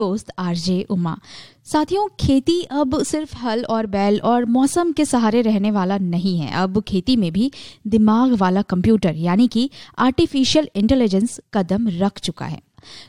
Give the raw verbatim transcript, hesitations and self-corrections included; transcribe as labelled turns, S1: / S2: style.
S1: दोस्त आरजे उमा। साथियों, खेती अब सिर्फ हल और बैल और मौसम के सहारे रहने वाला नहीं है। अब खेती में भी दिमाग वाला कंप्यूटर यानी कि आर्टिफिशियल इंटेलिजेंस कदम रख चुका है।